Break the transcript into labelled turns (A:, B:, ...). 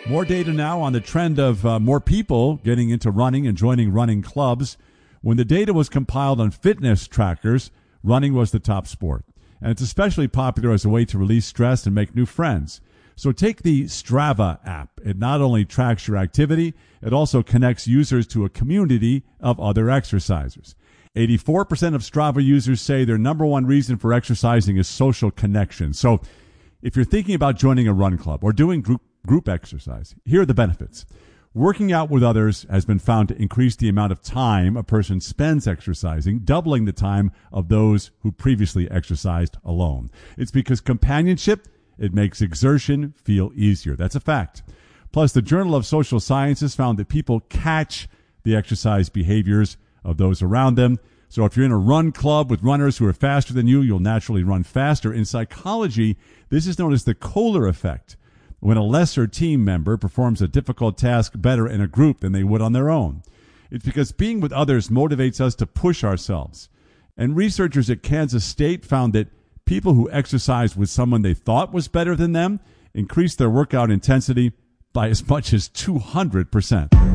A: More data now on the trend of more people getting into running and joining running clubs. When the data was compiled on fitness trackers, running was the top sport. And it's especially popular as a way to release stress and make new friends. So take the Strava app. It not only tracks your activity, it also connects users to a community of other exercisers. 84% of Strava users say their number one reason for exercising is social connection. So if you're thinking about joining a run club or doing group exercise, here are the benefits. Working out with others has been found to increase the amount of time a person spends exercising, doubling the time of those who previously exercised alone. It's because companionship, it makes exertion feel easier. That's a fact. Plus, the Journal of Social Sciences found that people catch the exercise behaviors of those around them. So if you're in a run club with runners who are faster than you, you'll naturally run faster. In psychology, this is known as the Kohler effect, when a lesser team member performs a difficult task better in a group than they would on their own. It's because being with others motivates us to push ourselves. And researchers at Kansas State found that people who exercised with someone they thought was better than them increased their workout intensity by as much as 200%.